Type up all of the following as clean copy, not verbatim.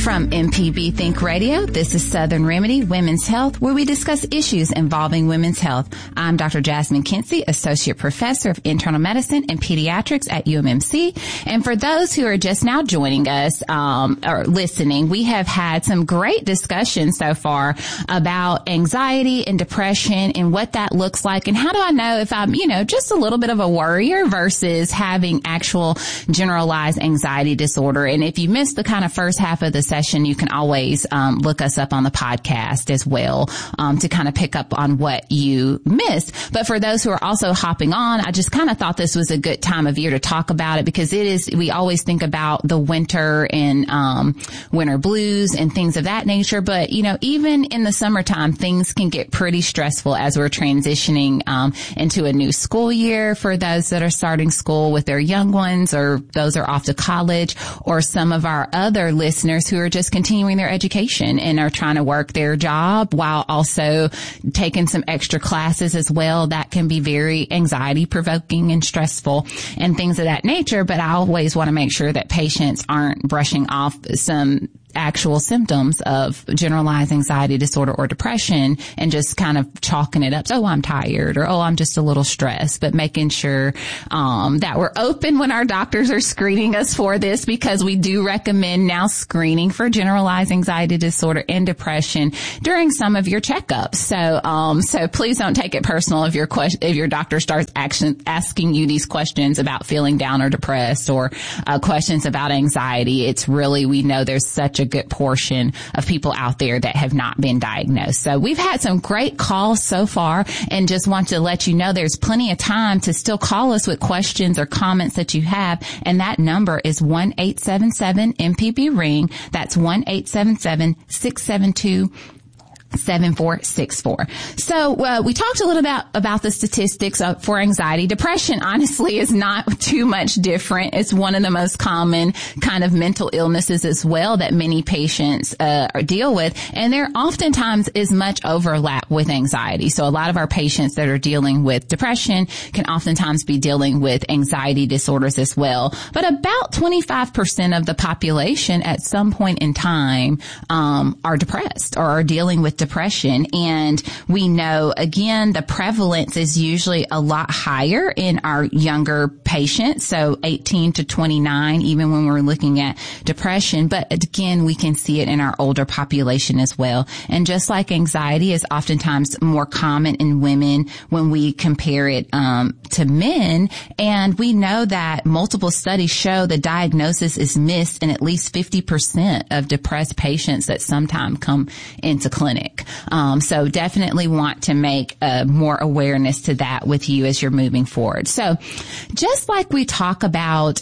From MPB Think Radio, this is Southern Remedy Women's Health, where we discuss issues involving women's health. I'm Dr. Jasmine Kinsey, Associate Professor of Internal Medicine and Pediatrics at UMMC. And for those who are just now joining us or listening, we have had some great discussions so far about anxiety and depression and what that looks like. And how do I know if I'm, just a little bit of a worrier versus having actual generalized anxiety disorder. And if you missed the kind of first half of the session, you can always look us up on the podcast as well to kind of pick up on what you missed. But for those who are also hopping on, I just kind of thought this was a good time of year to talk about it, because we always think about the winter and winter blues and things of that nature. But, even in the summertime, things can get pretty stressful as we're transitioning into a new school year for those that are starting school with their young ones, or those are off to college, or some of our other listeners who are just continuing their education and are trying to work their job while also taking some extra classes as well. That can be very anxiety provoking and stressful and things of that nature. But I always want to make sure that patients aren't brushing off some actual symptoms of generalized anxiety disorder or depression and just kind of chalking it up. So, I'm tired, or, I'm just a little stressed, but making sure that we're open when our doctors are screening us for this, because we do recommend now screening for generalized anxiety disorder and depression during some of your checkups. So please don't take it personal if your doctor starts asking you these questions about feeling down or depressed, or questions about anxiety. It's really, we know there's such a good portion of people out there that have not been diagnosed. So we've had some great calls so far, and just want to let you know there's plenty of time to still call us with questions or comments that you have. And that number is 1-877-MPB-RING. That's 1-877-672-7464. So we talked a little about the statistics for anxiety. Depression, honestly, is not too much different. It's one of the most common kind of mental illnesses as well that many patients deal with, and there oftentimes is much overlap with anxiety. So a lot of our patients that are dealing with depression can oftentimes be dealing with anxiety disorders as well. But about 25% of the population at some point in time are depressed or are dealing with depression. And we know, again, the prevalence is usually a lot higher in our younger patients, so 18 to 29, even when we're looking at depression. But again, we can see it in our older population as well. And just like anxiety is oftentimes more common in women when we compare it to men, and we know that multiple studies show the diagnosis is missed in at least 50% of depressed patients that sometimes come into clinic. So definitely want to make more awareness to that with you as you're moving forward. So just like we talk about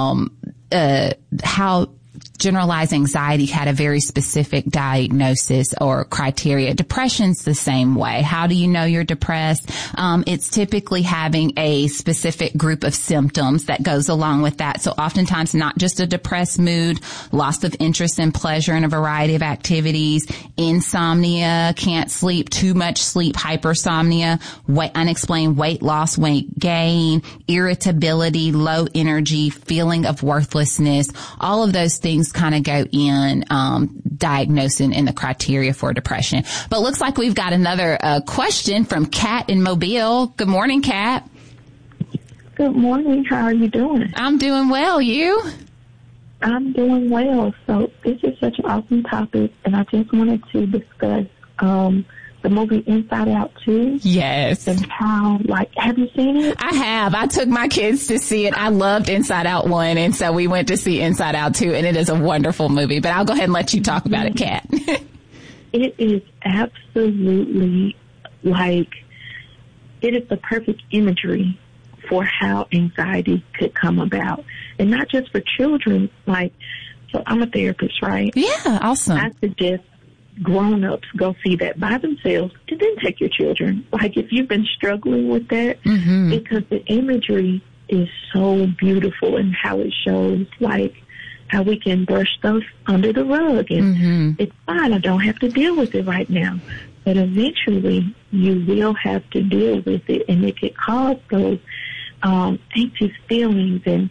how generalized anxiety had a very specific diagnosis or criteria, depression's the same way. How do you know you're depressed? It's typically having a specific group of symptoms that goes along with that. So oftentimes not just a depressed mood, loss of interest and pleasure in a variety of activities, insomnia, can't sleep, too much sleep, hypersomnia, unexplained weight loss, weight gain, irritability, low energy, feeling of worthlessness. All of those things kind of go in diagnosing in the criteria for depression. But looks like we've got another question from Kat in Mobile. Good morning, Kat. Good morning. How are you doing? I'm doing well. You? I'm doing well. So this is such an awesome topic, and I just wanted to discuss the movie Inside Out 2. Yes. And how, have you seen it? I have. I took my kids to see it. I loved Inside Out 1, and so we went to see Inside Out 2, and it is a wonderful movie. But I'll go ahead and let you talk about it, Kat. It is absolutely, it is the perfect imagery for how anxiety could come about. And not just for children. So I'm a therapist, right? Yeah, awesome. I suggest grown-ups go see that by themselves, and then take your children. If you've been struggling with that, because the imagery is so beautiful, and how it shows how we can brush stuff under the rug, and it's fine, I don't have to deal with it right now. But eventually you will have to deal with it, and it could cause those anxious feelings and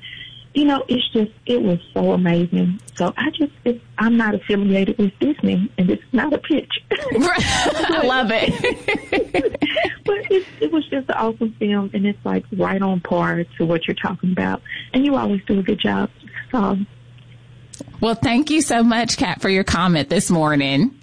it was so amazing. So I'm not affiliated with Disney, and it's not a pitch. I love it. But it was just an awesome film, and it's like right on par to what you're talking about. And you always do a good job. So. Well, thank you so much, Kat, for your comment this morning.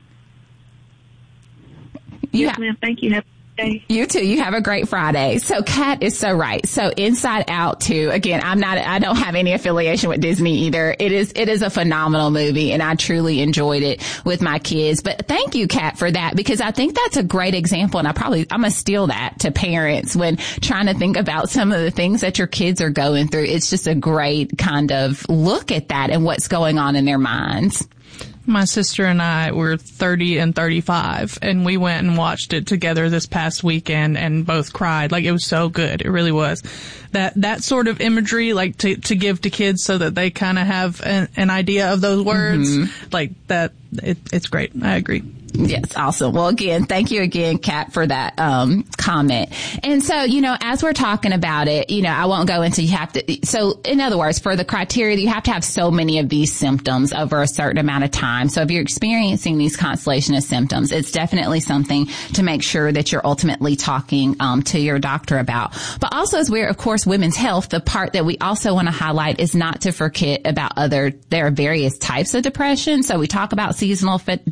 Yes, ma'am. Thank you. Have a good day. You too. You have a great Friday. So Kat is so right. So Inside Out 2, again, I don't have any affiliation with Disney either. It is a phenomenal movie, and I truly enjoyed it with my kids. But thank you, Kat, for that, because I think that's a great example. And I'm going to steal that to parents when trying to think about some of the things that your kids are going through. It's just a great kind of look at that and what's going on in their minds. My sister and I were 30 and 35, and we went and watched it together this past weekend and both cried. Like, it was so good. It really was. That sort of imagery, like, to give to kids so that they kind of have an idea of those words, like that, it's great. I agree. Yes, awesome. Well, again, thank you again, Kat, for that comment. And so, as we're talking about it, I won't go into so in other words, for the criteria, you have to have so many of these symptoms over a certain amount of time. So if you're experiencing these constellation of symptoms, it's definitely something to make sure that you're ultimately talking to your doctor about. But also, as we're, of course, women's health, the part that we also want to highlight is not to forget about there are various types of depression. So we talk about seasonal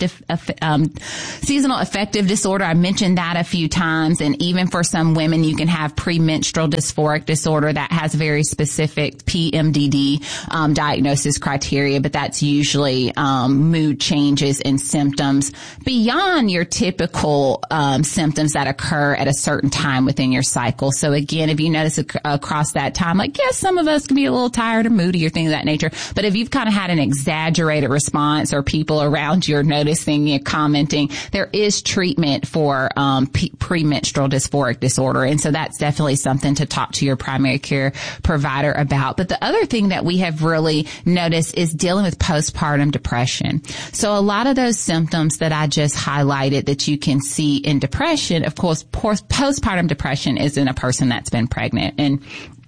affective disorder. I mentioned that a few times. And even for some women, you can have premenstrual dysphoric disorder that has very specific PMDD diagnosis criteria, but that's usually mood changes and symptoms beyond your typical symptoms that occur at a certain time within your cycle. So again, if you notice across that time, like, yes, some of us can be a little tired or moody or things of that nature, but if you've kind of had an exaggerated response or people around you are noticing you commenting, there is treatment for premenstrual dysphoric disorder. And so that's definitely something to talk to your primary care provider about. But the other thing that we have really noticed is dealing with postpartum depression. So a lot of those symptoms that I just highlighted that you can see in depression, of course, postpartum depression is in a person that's been pregnant. And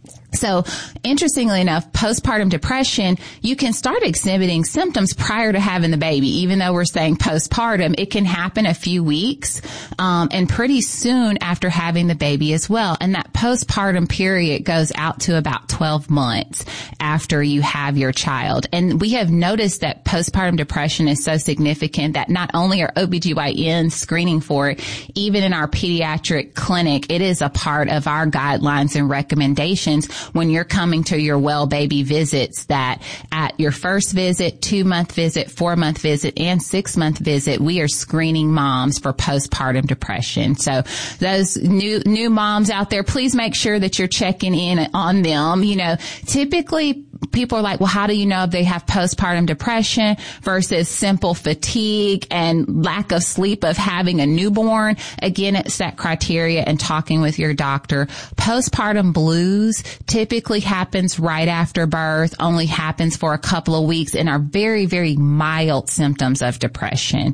so, interestingly enough, postpartum depression, you can start exhibiting symptoms prior to having the baby. Even though we're saying postpartum, it can happen a few weeks, and pretty soon after having the baby as well. And that postpartum period goes out to about 12 months after you have your child. And we have noticed that postpartum depression is so significant that not only are OBGYNs screening for it, even in our pediatric clinic, it is a part of our guidelines and recommendations when you're coming to your well baby visits, that at your first visit, 2-month visit, 4-month visit, and 6-month visit, we are screening moms for postpartum depression. So those new moms out there, please make sure that you're checking in on them. Typically people are like, well, how do you know if they have postpartum depression versus simple fatigue and lack of sleep of having a newborn? Again, it's that criteria and talking with your doctor. Postpartum blues typically happens right after birth, only happens for a couple of weeks, and are very, very mild symptoms of depression.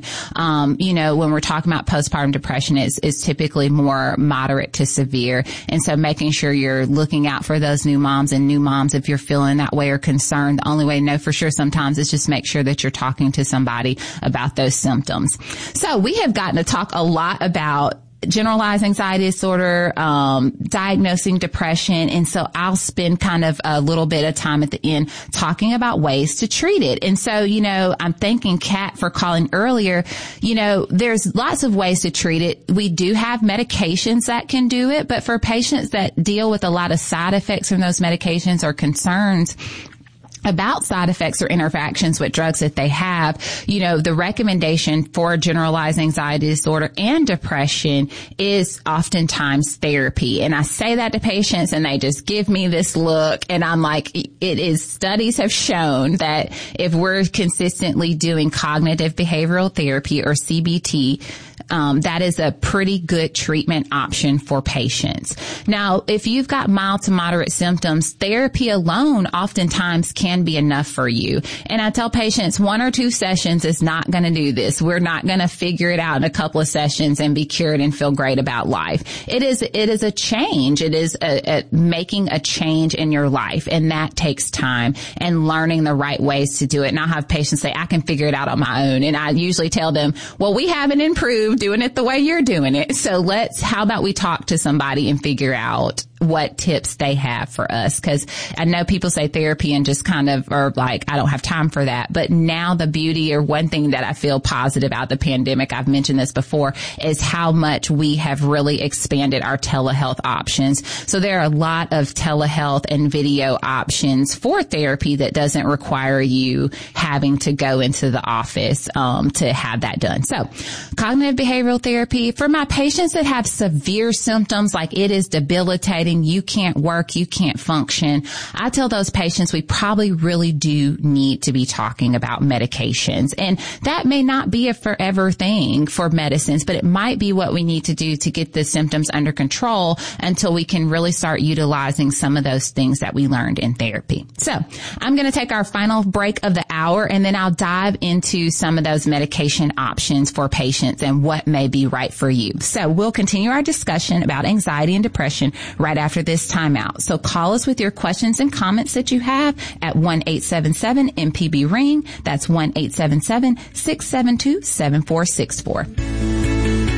When we're talking about postpartum depression, is typically more moderate to severe. And so making sure you're looking out for those new moms, and new moms, if you're feeling that way or concerned, the only way to know for sure sometimes is just make sure that you're talking to somebody about those symptoms. So we have gotten to talk a lot about generalized anxiety disorder, diagnosing depression. And so I'll spend kind of a little bit of time at the end talking about ways to treat it. And so, I'm thanking Kat for calling earlier. There's lots of ways to treat it. We do have medications that can do it, but for patients that deal with a lot of side effects from those medications or concerns about side effects or interactions with drugs that they have, the recommendation for generalized anxiety disorder and depression is oftentimes therapy. And I say that to patients and they just give me this look, and I'm like, studies have shown that if we're consistently doing cognitive behavioral therapy or CBT, that is a pretty good treatment option for patients. Now, if you've got mild to moderate symptoms, therapy alone oftentimes can be enough for you. And I tell patients 1 or 2 sessions is not going to do this. We're not going to figure it out in a couple of sessions and be cured and feel great about life. It is a change. It is making a change in your life, and that takes time and learning the right ways to do it. And I'll have patients say, I can figure it out on my own. And I usually tell them, well, we haven't improved doing it the way you're doing it. So how about we talk to somebody and figure out what tips they have for us? Because I know people say therapy and just kind of are like, I don't have time for that. But now the beauty, or one thing that I feel positive about the pandemic, I've mentioned this before, is how much we have really expanded our telehealth options. So there are a lot of telehealth and video options for therapy that doesn't require you having to go into the office to have that done. So cognitive behavioral therapy for my patients that have severe symptoms, like it is debilitating, you can't work, you can't function, I tell those patients we probably really do need to be talking about medications. And that may not be a forever thing for medicines, but it might be what we need to do to get the symptoms under control until we can really start utilizing some of those things that we learned in therapy. So I'm going to take our final break of the hour, and then I'll dive into some of those medication options for patients and what may be right for you. So we'll continue our discussion about anxiety and depression right after this timeout. So call us with your questions and comments that you have at 1-877-MPB-RING. That's 1-877-672-7464.